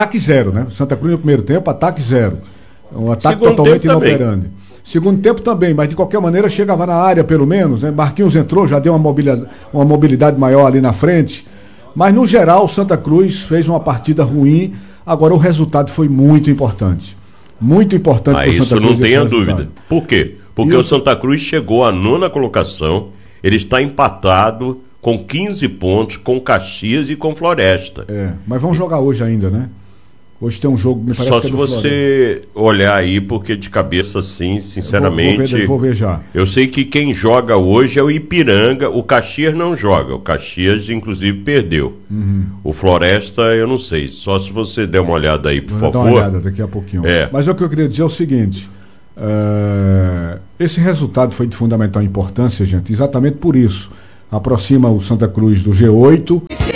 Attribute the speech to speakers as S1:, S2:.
S1: ataque zero, né? Santa Cruz no primeiro tempo, ataque zero. Um ataque
S2: Segundo
S1: totalmente
S2: tempo
S1: inoperante. Segundo tempo também, mas de qualquer maneira chegava na área pelo menos, né? Marquinhos entrou, já deu uma mobilidade maior ali na frente. Mas no geral, Santa Cruz fez uma partida ruim. Agora o resultado foi muito importante. Muito importante para o Santa Cruz.
S2: Isso não tenha dúvida. Por quê? Porque o Santa Cruz chegou à 9ª colocação, ele está empatado com 15 pontos com Caxias e com Floresta.
S1: Mas vamos jogar hoje ainda, né? Hoje tem um jogo, me parece
S2: só
S1: que
S2: se você olhar aí, porque de cabeça assim, sinceramente...
S1: Vou ver já.
S2: Eu sei que quem joga hoje é o Ipiranga, o Caxias não joga, o Caxias inclusive perdeu. O Floresta eu não sei, só se você der uma olhada aí, por favor.
S1: Vou dar uma olhada daqui a pouquinho. Mas o que eu queria dizer é o seguinte, esse resultado foi de fundamental importância, gente, exatamente por isso. Aproxima o Santa Cruz do G8.